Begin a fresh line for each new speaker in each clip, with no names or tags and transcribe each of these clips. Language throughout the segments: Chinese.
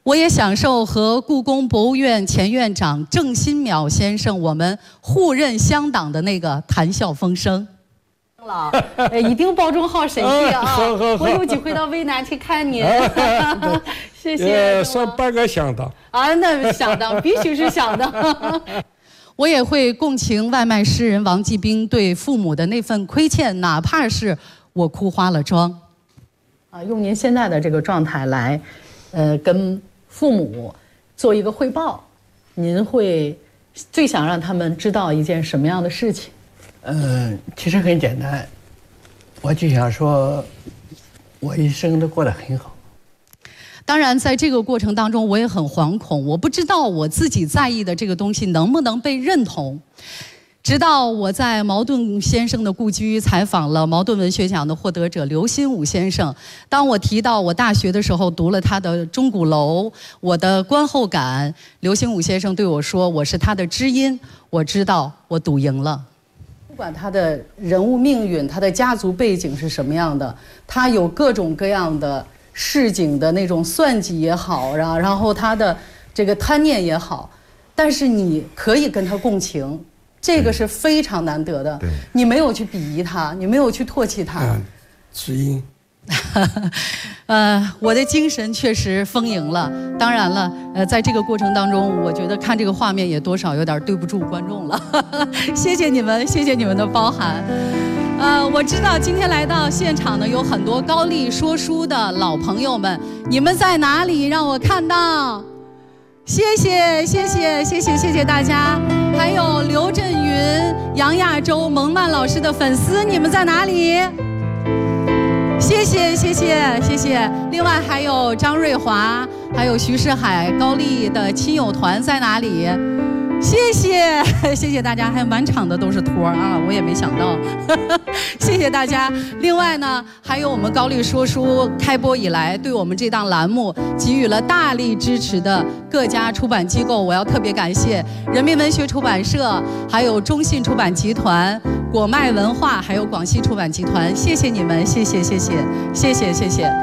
我也享受和故宫博物院前院长郑新淼先生我们互认乡党的那个谈笑风生。一定保重好身体啊！我有机会到渭南去看您，谢谢。
算半个乡党
啊，那乡党必须是乡党。我也会共情外卖诗人王继兵对父母的那份亏欠，哪怕是我哭花了妆。啊，用您现在的这个状态来，跟父母做一个汇报，您会最想让他们知道一件什么样的事情？
其实很简单，我就想说，我一生都过得很好。
当然，在这个过程当中，我也很惶恐，我不知道我自己在意的这个东西能不能被认同。直到我在茅盾先生的故居采访了茅盾文学奖的获得者刘心武先生，当我提到我大学的时候读了他的《钟鼓楼》，我的观后感，刘心武先生对我说：“我是他的知音。”我知道我赌赢了。不管他的人物命运，他的家族背景是什么样的，他有各种各样的市井的那种算计也好，然后他的这个贪念也好，但是你可以跟他共情，这个是非常难得的。你没有去鄙夷他，你没有去唾弃他。
知音。
我的精神确实丰盈了。当然了，在这个过程当中，我觉得看这个画面也多少有点对不住观众了。谢谢你们，谢谢你们的包涵。我知道今天来到现场呢，有很多高丽说书的老朋友们，你们在哪里？让我看到。谢谢，谢谢，谢谢，谢谢大家。还有刘震云、杨亚洲、蒙曼老师的粉丝，你们在哪里？谢谢，谢谢，谢谢。另外还有张瑞华，还有徐世海，高丽的亲友团在哪里？谢谢，谢谢大家，还有满场的都是托啊，我也没想到，谢谢大家。另外呢，还有我们高丽说书开播以来，对我们这档栏目给予了大力支持的各家出版机构，我要特别感谢人民文学出版社，还有中信出版集团、果麦文化，还有广西出版集团，谢谢你们，谢谢，谢谢，谢谢，谢谢。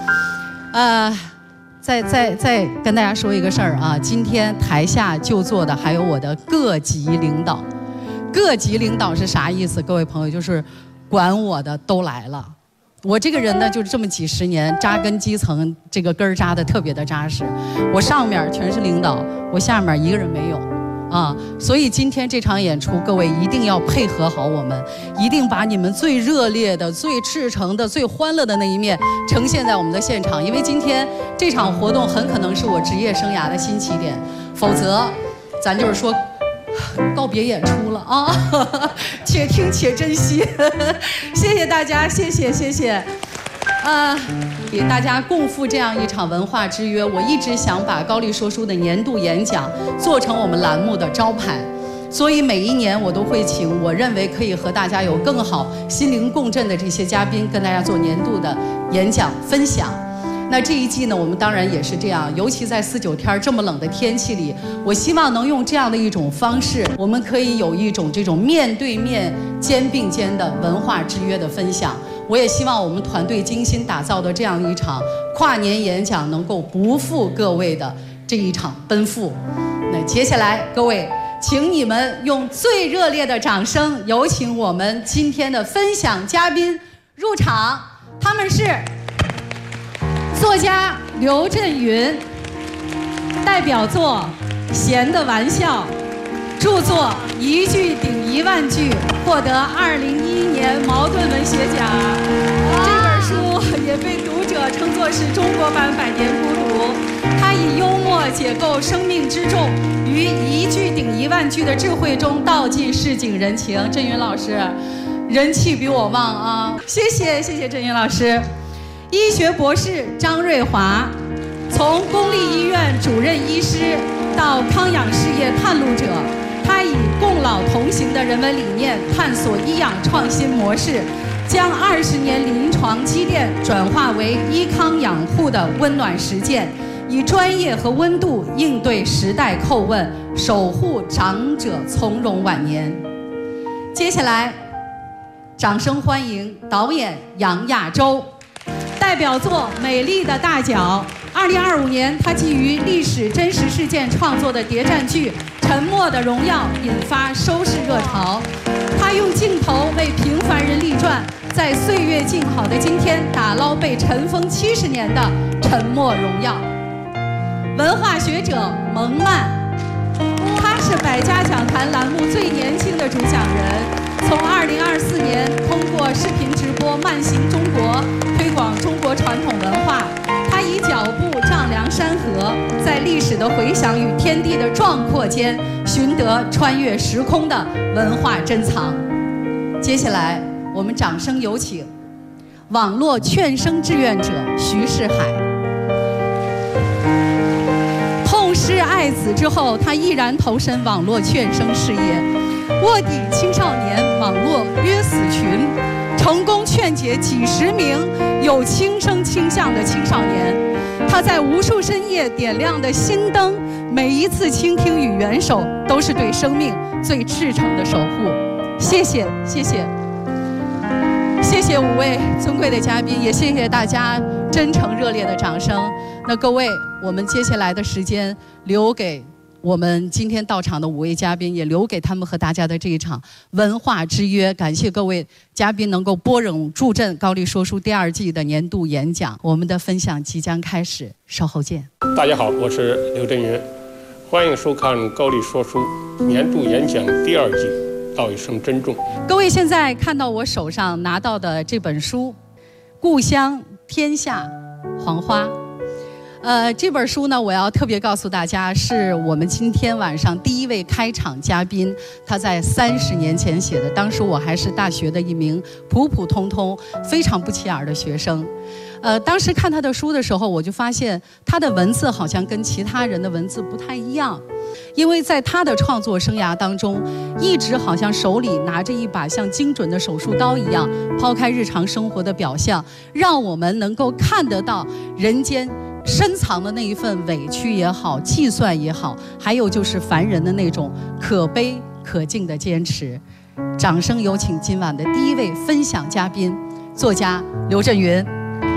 再跟大家说一个事儿啊，今天台下就坐的还有我的各级领导。各级领导是啥意思？各位朋友，就是管我的都来了。我这个人呢，就是这么几十年扎根基层，这个根儿扎得特别的扎实。我上面全是领导，我下面一个人没有。所以今天这场演出，各位一定要配合好我们，一定把你们最热烈的、最赤诚的、最欢乐的那一面呈现在我们的现场。因为今天这场活动很可能是我职业生涯的新起点，否则，咱就是说告别演出了啊！且听且珍惜，谢谢大家，谢谢，谢谢。给大家共赴这样一场文化之约，我一直想把高丽说书的年度演讲做成我们栏目的招牌，所以每一年我都会请我认为可以和大家有更好心灵共振的这些嘉宾，跟大家做年度的演讲分享。那这一季呢，我们当然也是这样，尤其在4、9天这么冷的天气里，我希望能用这样的一种方式，我们可以有一种这种面对面、肩并肩的文化之约的分享。我也希望我们团队精心打造的这样一场跨年演讲，能够不负各位的这一场奔赴。那接下来，各位，请你们用最热烈的掌声，有请我们今天的分享嘉宾入场。他们是作家刘震云，代表作《闲的玩笑》，著作《一句顶1万句》，获得2011年茅盾文学奖。这本书也被读者称作是中国版《百年孤独》。它以幽默解构生命之重，于一句顶1万句的智慧中道尽市井人情。震云老师，人气比我旺啊！谢谢，谢谢震云老师。医学博士张瑞华，从公立医院主任医师到康养事业探路者，他以共老同行的人文理念探索医养创新模式，将20年临床积淀转化为医康养护的温暖实践，以专业和温度应对时代叩问，守护长者从容晚年。接下来，掌声欢迎导演杨亚洲。 代表作《美丽的大脚》。2025年，他基于历史真实事件创作的谍战剧《沉默的荣耀》引发收视热潮。他用镜头为平凡人立传，在岁月静好的今天打捞被尘封70年的沉默荣耀。文化学者蒙曼，他是百家讲坛栏目最年轻的主讲人。从2024年通过视频直播《慢行中国》推广中国传统文化，他以脚步丈量山河，在历史的回响与天地的壮阔间，寻得穿越时空的文化珍藏。接下来，我们掌声有请网络劝生志愿者徐世海。痛失爱子之后，他毅然投身网络劝生事业。卧底青少年网络约死群，成功劝解几十名有轻生倾向的青少年。他在无数深夜点亮的心灯，每一次倾听与援手，都是对生命最赤诚的守护。谢谢，谢谢，谢谢5位尊贵的嘉宾，也谢谢大家真诚热烈的掌声。那各位，我们接下来的时间留给我们今天到场的5位嘉宾，也留给他们和大家的这一场文化之约。感谢各位嘉宾能够拨冗助阵，高丽说书第2季的年度演讲，我们的分享即将开始，稍后见。
大家好，我是刘震云，欢迎收看高丽说书年度演讲第2季，道一声珍重。
各位现在看到我手上拿到的这本书《故乡天下黄花》。这本书呢，我要特别告诉大家，是我们今天晚上第1位开场嘉宾，他在30年前写的。当时我还是大学的一名普普通通、非常不起眼的学生。当时看他的书的时候，我就发现他的文字好像跟其他人的文字不太一样，因为在他的创作生涯当中，一直好像手里拿着一把像精准的手术刀一样，抛开日常生活的表象，让我们能够看得到人间深藏的那一份委屈也好，计算也好，还有就是凡人的那种可悲可敬的坚持。掌声有请今晚的第1位分享嘉宾，作家刘震云。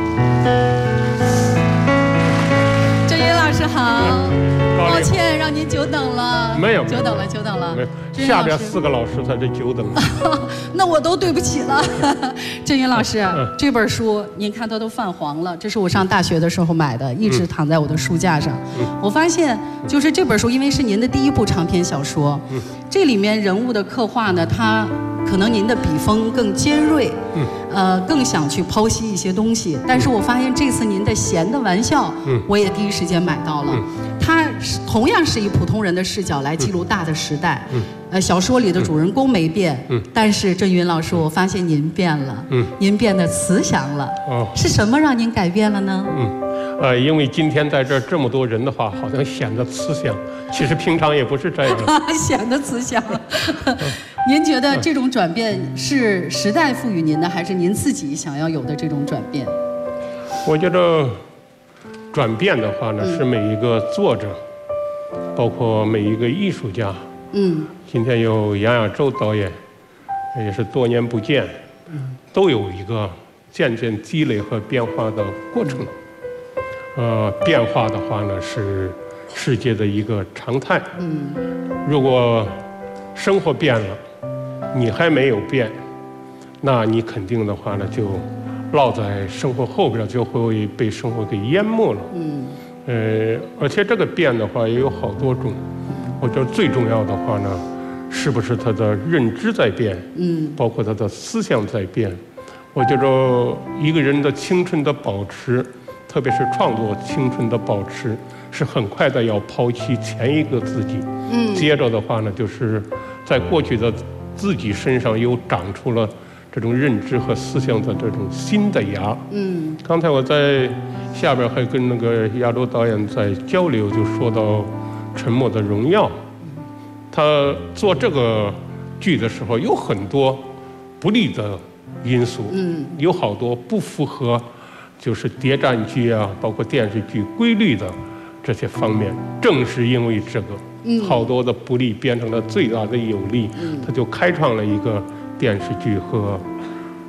震云老师好，抱歉让您久等了。
没有，
久等了，久等了。
下边4个老师才是久等。
那我都对不起了。震云老师，这本书您看它都泛黄了，这是我上大学的时候买的，一直躺在我的书架上。我发现就是这本书，因为是您的第1部长篇小说，这里面人物的刻画呢，它可能您的笔锋更尖锐，更想去剖析一些东西。但是我发现这次您的闲的玩笑，我也第一时间买到了。它同样是以普通人的视角来记录大的时代。小说里的主人公没变，但是震云老师，我发现您变了，您变得慈祥了。是什么让您改变了呢？
因为今天在这儿这么多人的话，好像显得慈祥，其实平常也不是这样。
显得慈祥。您觉得这种转变是时代赋予您的，还是您自己想要有的这种转变？
我觉得转变的话呢，是每一个作者，包括每一个艺术家。今天有杨亚洲导演，也是多年不见，都有一个渐渐积累和变化的过程。变化的话呢，是世界的一个常态。如果生活变了，你还没有变，那你肯定的话呢，就落在生活后边，就会被生活给淹没了。而且这个变的话也有好多种。我觉得最重要的话呢，是不是他的认知在变？包括他的思想在变。我觉着一个人的青春的保持，特别是创作青春的保持，是很快的要抛弃前一个自己。接着的话呢，就是在过去的自己身上又长出了这种认知和思想的这种新的芽。刚才我在下边还跟那个亚洲导演在交流，就说到《沉默的荣耀》，他做这个剧的时候有很多不利的因素，有好多不符合就是谍战剧啊，包括电视剧规律的这些方面。正是因为这个，好多的不利变成了最大的有利，他就开创了一个电视剧和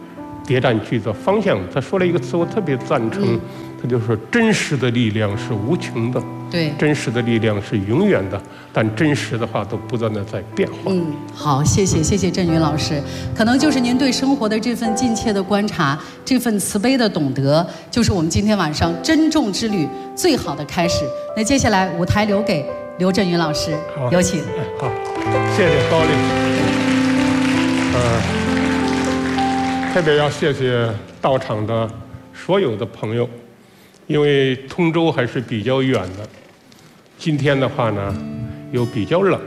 谍战剧的方向。他说了一个词，我特别赞成，他就说真实的力量是无穷的，
对，
真实的力量是永远的，但真实的话都不断的在变化。
好，谢谢郑云老师，可能就是您对生活的这份近切的观察，这份慈悲的懂得，就是我们今天晚上珍重之旅最好的开始。那接下来舞台留给刘震云老师，有请。
好，谢谢高丽。特别要谢谢到场的所有的朋友，因为通州还是比较远的，今天的话呢又比较冷，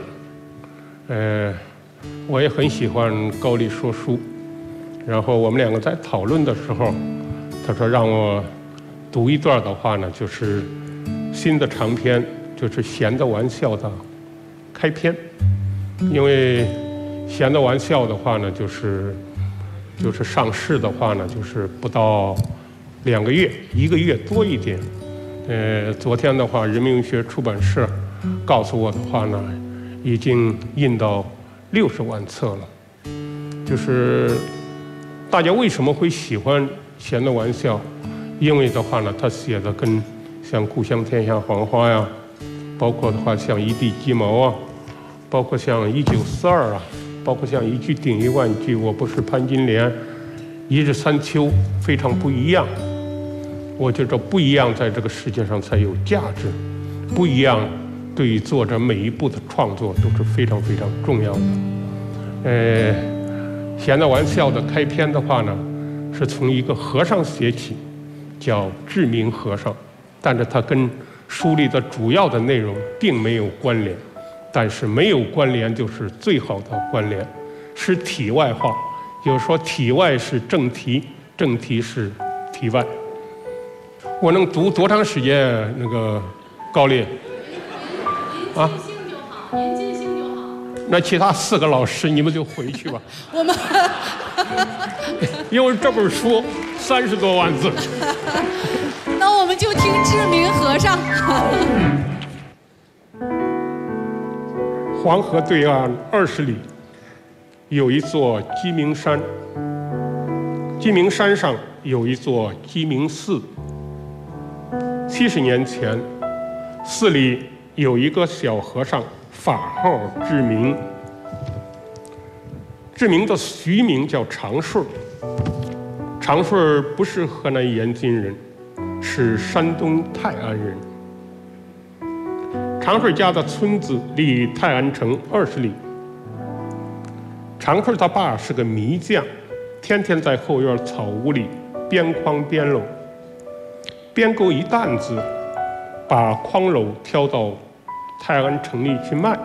我也很喜欢高丽说书，然后我们两个在讨论的时候，他说让我读一段的话呢，就是新的长篇，就是闲的玩笑的开篇，因为闲的玩笑的话呢，就是上市的话呢，就是不到2个月，1个月多一点。昨天的话，人民文学出版社告诉我的话呢，已经印到60万册了。就是大家为什么会喜欢闲的玩笑？因为的话呢，他写的跟像《故乡天下黄花》呀，包括的话像《一地鸡毛》啊，包括像《1942》啊。包括像一句顶一万句，我不是潘金莲，一日三秋，非常不一样。我觉着不一样，在这个世界上才有价值。不一样，对于作者每一部的创作都是非常非常重要的。闲的玩笑的开篇的话呢，是从一个和尚写起，叫志明和尚，但是他跟书里的主要的内容并没有关联。但是没有关联就是最好的关联，是题外话，就是说题外是正题，正题是题外。我能读多长时间？那个高丽
啊？您尽兴就好，您尽兴就好。
那其他4个老师你们就回去吧。
我们
因为这本书30多万字。
那我们就听志明和尚。
黄河对岸20里，有一座鸡鸣山。鸡鸣山上有一座鸡鸣寺。70年前，寺里有一个小和尚，法号志明。志明的俗名叫长顺。长顺不是河南延津人，是山东泰安人。长顺家的村子离泰安城20里。长顺他爸是个迷匠，天天在后院草屋里编筐编篓，编够一担子，把筐篓挑到泰安城里去卖。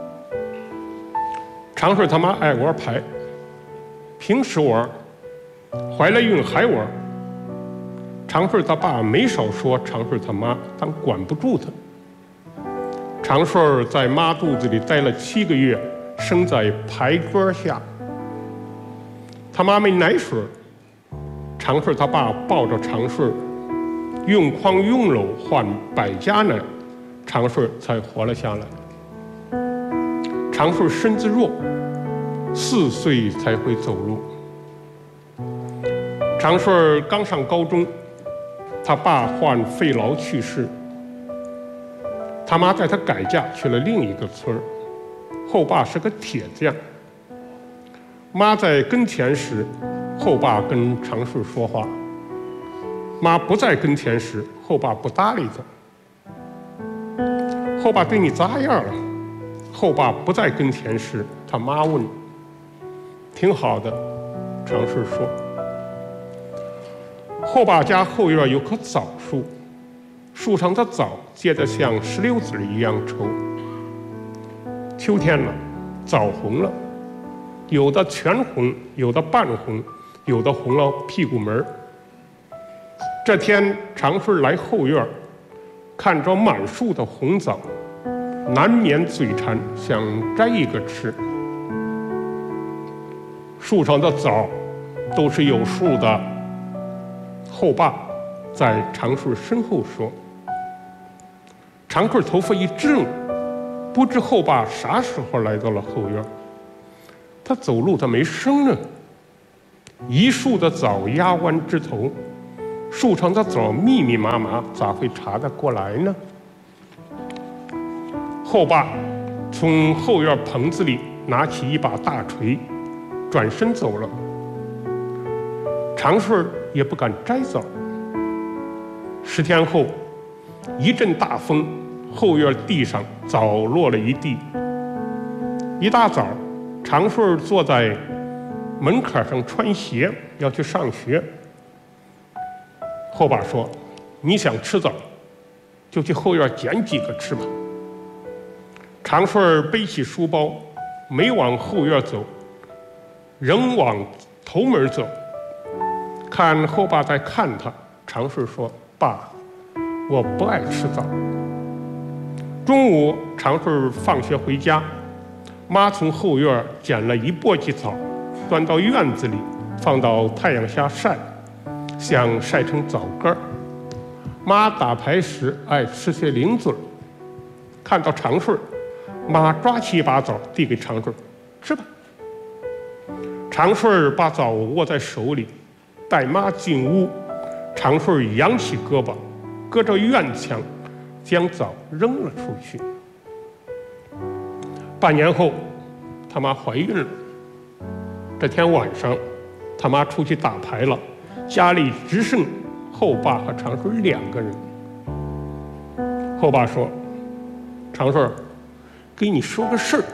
长顺他妈爱玩牌，平时玩，怀了孕还玩。长顺他爸没少说长顺他妈，但管不住他。长顺在妈肚子里待了7个月，生在牌桌下。他妈没奶水，长顺他爸抱着长顺，用筐用篓换100家奶，长顺才活了下来。长顺身子弱，4岁才会走路。长顺刚上高中，他爸患肺痨去世。他妈带他改嫁去了另一个村儿，后爸是个铁匠。妈在跟前时，后爸跟长顺说话；妈不在跟前时，后爸不搭理他。后爸对你咋样了？后爸不在跟前时，他妈问。挺好的，长顺说。后爸家后院有棵枣树，树上的枣结得像石榴籽一样稠。秋天了，枣红了，有的全红，有的半红，有的红了屁股门儿。这天长顺来后院，看着满树的红枣，难免嘴馋，想摘一个吃。树上的枣都是有数的，后爸在长顺身后说。长顺头发一怔，不知后爸啥时候来到了后院。他走路他没声呢， 一树的枣压弯枝头，树上的枣密密麻麻，咋会查得过来呢？后爸从后院棚子里拿起一把大锤，转身走了。长顺也不敢摘枣。10天后，一阵大风，后院地上枣落了一地。一大早，长顺坐在门槛上穿鞋，要去上学。后爸说：“你想吃枣，就去后院捡几个吃吧。”长顺背起书包，没往后院走，仍往头门走。看后爸在看他，长顺说：“爸，我不爱吃枣。”中午，长顺放学回家，妈从后院捡了一簸箕枣，端到院子里，放到太阳下晒，想晒成枣干儿。妈打牌时爱吃些零嘴儿，看到长顺，妈抓起一把枣递给长顺：“吃吧。”长顺把枣握在手里，带妈进屋。长顺扬起胳膊，隔着院墙将枣扔了出去。半年后，他妈怀孕了。这天晚上，他妈出去打牌了，家里只剩后爸和长顺2个人。后爸说：“长顺，给你说个事儿。”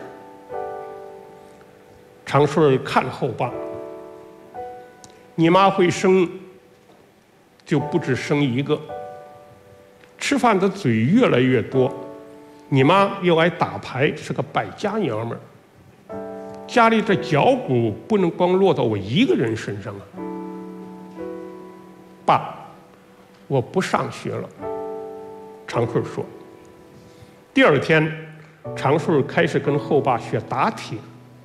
长顺看后爸：“你妈会生，就不止生一个。吃饭的嘴越来越多，你妈又爱打牌，是个败家娘们儿。家里这脚骨不能光落到我一个人身上啊。爸，我不上学了。”长顺说。第2天，长顺开始跟后爸学打铁。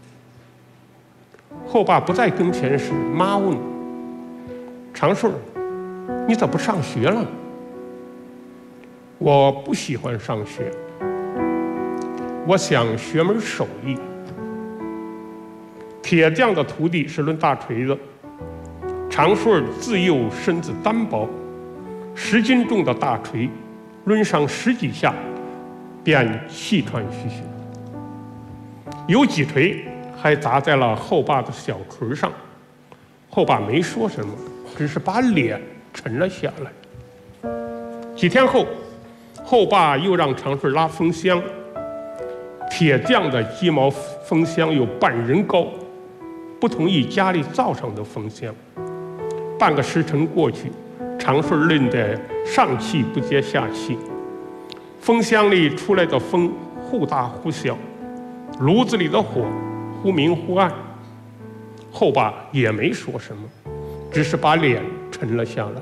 后爸不在跟前时，妈问：“长顺，你咋不上学了？”“我不喜欢上学，我想学门手艺。”铁匠的徒弟是抡大锤子，长顺自幼身子单薄，10斤重的大锤抡上10几下，便气喘吁吁。有几锤还砸在了后爸的小锤上，后爸没说什么，只是把脸沉了下来。几天后，后爸又让长顺拉风箱，铁匠的鸡毛风箱有半人高，不同意家里造上的风箱。半个时辰过去，长顺累得上气不接下气，风箱里出来的风忽大忽小，炉子里的火忽明忽暗。后爸也没说什么，只是把脸沉了下来。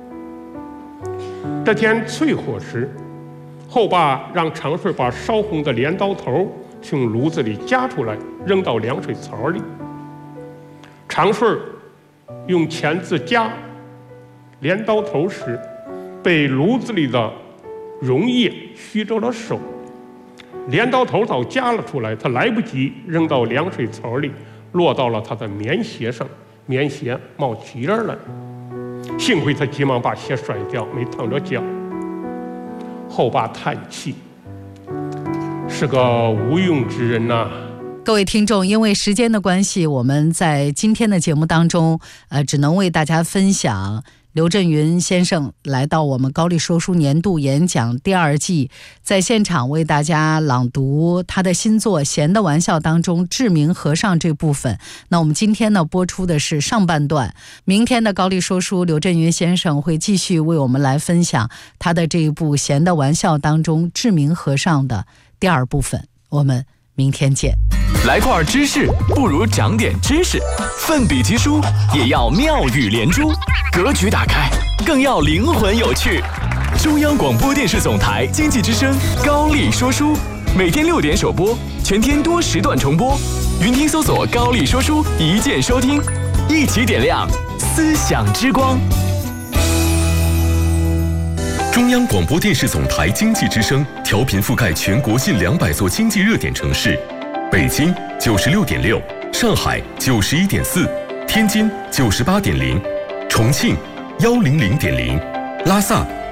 这天淬火时，后爸让长顺把烧红的镰刀头从炉子里夹出来，扔到凉水槽里。长顺用钳子夹镰刀头时，被炉子里的溶液虚着了手，镰刀头早夹了出来，他来不及扔到凉水槽里，落到了他的棉鞋上，棉鞋冒起烟来。幸亏他急忙把鞋甩掉，没烫着脚。后爸叹气，是个无用之人呐。
各位听众，因为时间的关系，我们在今天的节目当中，只能为大家分享刘震云先生来到我们高丽说书年度演讲第2季，在现场为大家朗读他的新作《闲的玩笑》当中志明和尚这部分。那我们今天呢播出的是上半段，明天的高丽说书刘震云先生会继续为我们来分享他的这一部《闲的玩笑》当中志明和尚的第2部分。我们明天见。
来块知识不如长点知识，奋笔疾书也要妙语连珠，格局打开更要灵魂有趣。中央广播电视总台经济之声高丽说书，每天6点首播，全天多时段重播。云听搜索高丽说书，一键收听，一起点亮思想之光。
中央广播电视总台经济之声调频覆盖全国近200座经济热点城市，北京96.6，上海91.4， 天津98.0，重庆100.0，拉萨